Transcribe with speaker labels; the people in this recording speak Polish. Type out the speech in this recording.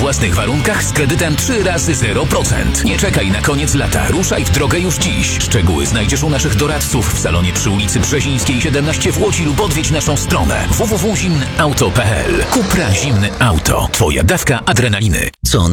Speaker 1: własnych warunkach z kredytem 3 razy 0%. Nie czekaj na koniec lata. Ruszaj w drogę już dziś. Szczegóły znajdziesz u naszych doradców w salonie przy ulicy Brzezińskiej 17 w Łodzi lub odwiedź naszą stronę www.zimnyauto.pl. Cupra Zimny Auto. Twoja dawka adrenaliny.
Speaker 2: Co